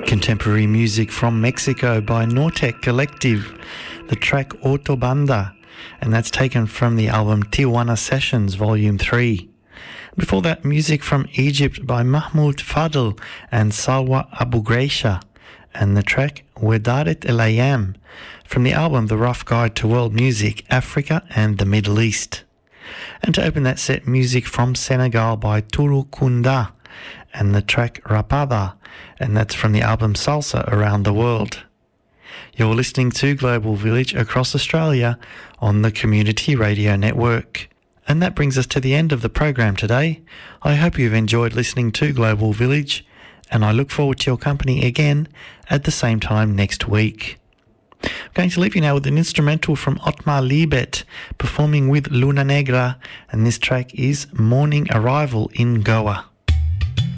Contemporary music from Mexico by Nortec Collective, the track Autobanda, and that's taken from the album Tijuana Sessions Volume 3. Before that, music from Egypt by Mahmoud Fadl and Salwa Abu Graisha, and the track Wedaret El Ayam from the album The Rough Guide to World Music, Africa and the Middle East. And to open that set, music from Senegal by Tourou Kunda and the track Rapada, and that's from the album Salsa Around the World. You're listening to Global Village across Australia on the Community Radio Network. And that brings us to the end of the program today. I hope you've enjoyed listening to Global Village, and I look forward to your company again at the same time next week. I'm going to leave you now with an instrumental from Otmar Liebert performing with Luna Negra, and this track is Morning Arrival in Goa.